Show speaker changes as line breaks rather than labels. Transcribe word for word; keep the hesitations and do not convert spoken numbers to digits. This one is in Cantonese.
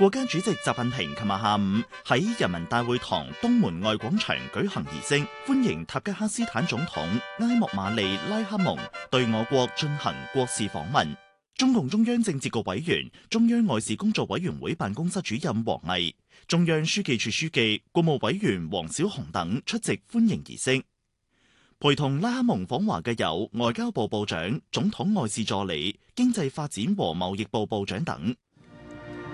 國家主席習近平琴日下午喺人民大會堂東門外廣場舉行儀式，歡迎塔吉克斯坦總統埃莫馬利拉克蒙對我國進行國事訪問。中共中央政治局委員、中央外事工作委員會辦公室主任王毅、中央書記處書記、國務委員王小洪等出席歡迎儀式。陪同拉克蒙訪華嘅有外交部部長、總統外事助理、經濟發展和貿易部部長等。